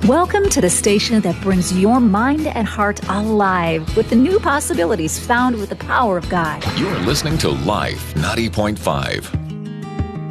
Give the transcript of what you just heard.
Welcome to the station that brings your mind and heart alive with the new possibilities found with the power of God. You're listening to Life 90.5.